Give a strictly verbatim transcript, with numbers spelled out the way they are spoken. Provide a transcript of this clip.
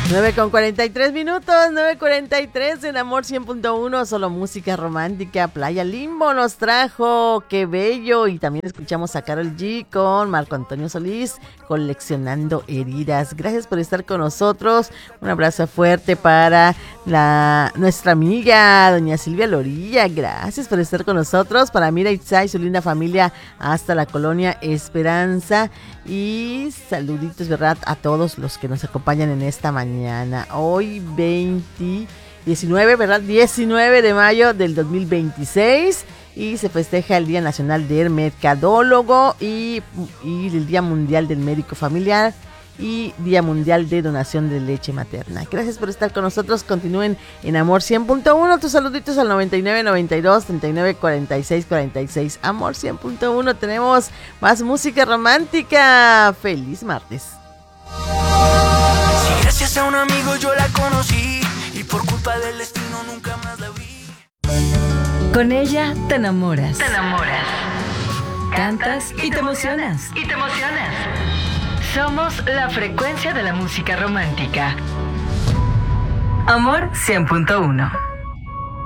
nueve con cuarenta y tres minutos, nueve cuarenta y tres en Amor cien punto uno, solo música romántica. Playa Limbo nos trajo, qué bello. Y también escuchamos a Karol G con Marco Antonio Solís, Coleccionando Heridas. Gracias por estar con nosotros. Un abrazo fuerte para la nuestra amiga doña Silvia Lorilla. Gracias por estar con nosotros. Para Mira Itzá y su linda familia hasta la colonia Esperanza. Y saluditos, ¿verdad?, a todos los que nos acompañan en esta mañana. Hoy veinte, diecinueve, ¿verdad? diecinueve de mayo del dos mil veintiséis. Y se festeja el Día Nacional del Mercadólogo y, y el Día Mundial del Médico Familiar y Día Mundial de Donación de Leche Materna. Gracias por estar con nosotros. Continúen en Amor cien punto uno. Tus saluditos al noventa y nueve, noventa y dos, treinta y nueve, cuarenta y seis, cuarenta y seis. Amor cien punto uno. Tenemos más música romántica. Feliz martes. Si gracias a un amigo yo la conocí y por culpa del destino nunca más la vi. Con ella te enamoras. Te enamoras. Cantas y te emocionas. Y te emocionas. Somos la frecuencia de la música romántica. Amor cien punto uno.